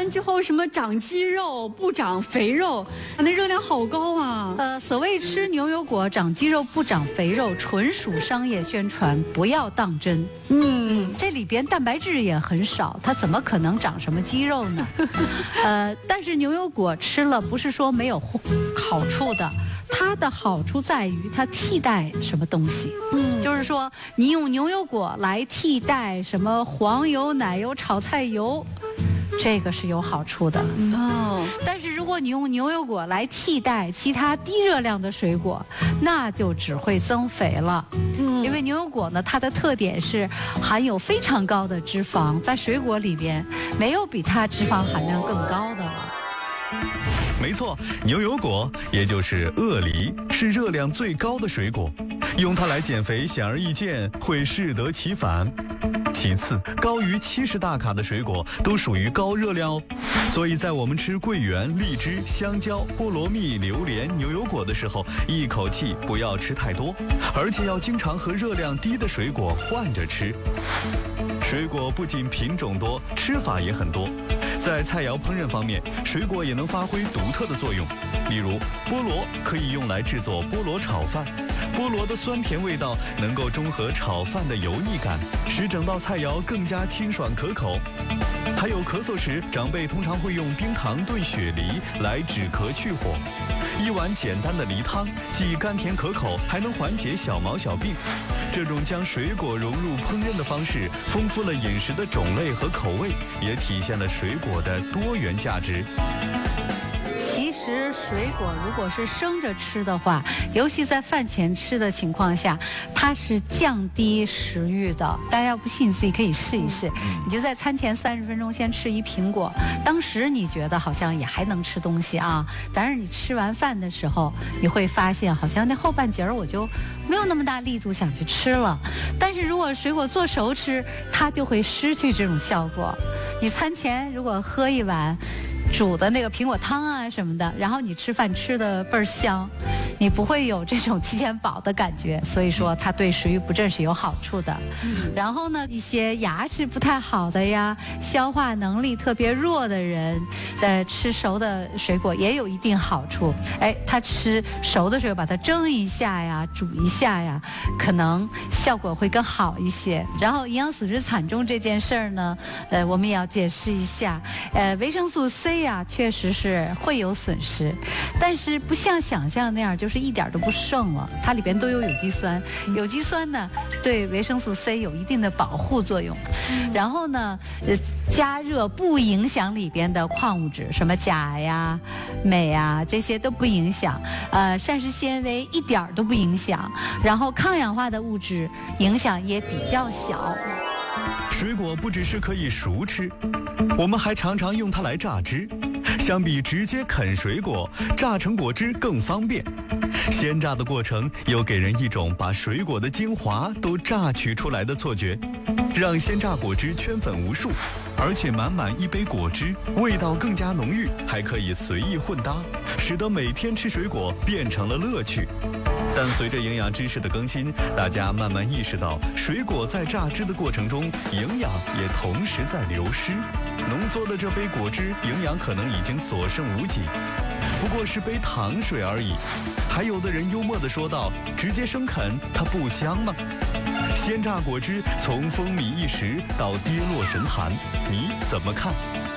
完之后什么长肌肉不长肥肉，那热量好高啊。 所谓吃牛油果长肌肉不长肥肉，纯属商业宣传，不要当真。这里边蛋白质也很少，它怎么可能长什么肌肉呢？但是牛油果吃了不是说没有好处的，它的好处在于它替代什么东西。就是说你用牛油果来替代什么黄油、奶油、炒菜油，这个是有好处的。但是如果你用牛油果来替代其他低热量的水果，那就只会增肥了。因为牛油果呢，它的特点是含有非常高的脂肪，在水果里边没有比它脂肪含量更高的了。 没错，牛油果也就是鳄梨，是热量最高的水果，用它来减肥显而易见，会适得其反。其次，高于70大卡的水果都属于高热量哦，所以在我们吃桂圆、荔枝、香蕉、菠萝蜜、榴莲、牛油果的时候，一口气不要吃太多，而且要经常和热量低的水果换着吃。水果不仅品种多，吃法也很多。在菜肴烹饪方面，水果也能发挥独特的作用。例如，菠萝可以用来制作菠萝炒饭，菠萝的酸甜味道能够中和炒饭的油腻感，使整道菜肴更加清爽可口。还有咳嗽时，长辈通常会用冰糖炖雪梨来止咳去火。一碗简单的梨汤，既甘甜可口，还能缓解小毛小病。这种将水果融入烹饪的方式，丰富了饮食的种类和口味，也体现了水果的多元价值。 其实水果如果是生着吃的话，尤其在饭前吃的情况下，它是降低食欲的。大家要不信，自己可以试一试。你就在餐前30分钟先吃一苹果，当时你觉得好像也还能吃东西啊，但是你吃完饭的时候，你会发现好像那后半截我就没有那么大力度想去吃了。但是如果水果做熟吃，它就会失去这种效果。你餐前如果喝一碗煮的那个苹果汤啊什么的，然后你吃饭吃的倍儿香，你不会有这种提前饱的感觉，所以说它对食欲不振是有好处的。然后呢，一些牙齿不太好的呀，消化能力特别弱的人吃熟的水果也有一定好处。他吃熟的水果把它蒸一下呀，煮一下呀，可能效果会更好一些。然后营养损失惨重这件事儿呢，我们也要解释一下。维生素 C确实是会有损失，但是不像想象那样就是一点都不剩了，它里边都有有机酸。有机酸呢对维生素 C 有一定的保护作用。然后呢加热不影响里边的矿物质，什么钾呀、镁呀，这些都不影响。膳食纤维一点都不影响，然后抗氧化的物质影响也比较小。 水果不只是可以熟吃，我们还常常用它来榨汁。相比直接啃水果，榨成果汁更方便。鲜榨的过程又给人一种把水果的精华都榨取出来的错觉，让鲜榨果汁圈粉无数，而且满满一杯果汁，味道更加浓郁，还可以随意混搭，使得每天吃水果变成了乐趣。但随着营养知识的更新，大家慢慢意识到，水果在榨汁的过程中，营养也同时在流失。浓缩的这杯果汁，营养可能已经所剩无几，不过是杯糖水而已。还有的人幽默地说道：“直接生啃，它不香吗？”鲜榨果汁从风靡一时到跌落神坛，你怎么看？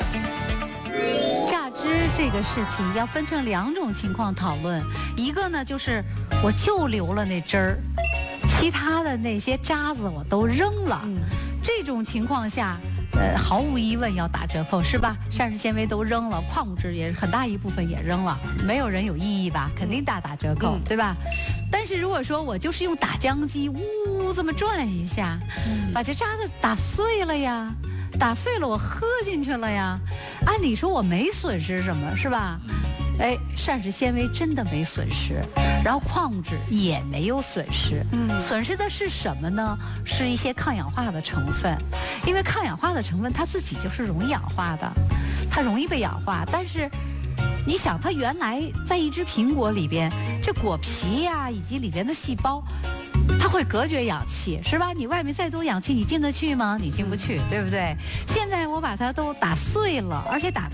这个事情要分成2种情况讨论，一个呢就是我就留了那汁儿，其他的那些渣子我都扔了。这种情况下毫无疑问要打折扣，是吧？膳食纤维都扔了，矿物质也很大一部分也扔了，没有人有异议吧？肯定打折扣，对吧？但是如果说我就是用打浆机呜这么转一下，把这渣子打碎了呀，打碎了我喝进去了呀，按理说我没损失什么，是吧？膳食纤维真的没损失，然后矿物质也没有损失。损失的是什么呢？是一些抗氧化的成分，因为抗氧化的成分它自己就是容易氧化的，它容易被氧化。但是你想，它原来在一只苹果里边，这果皮呀以及里边的细胞，它会隔绝氧气，是吧？你外面再多氧气，你进得去吗？你进不去，对不对？现在我把它都打碎了，而且打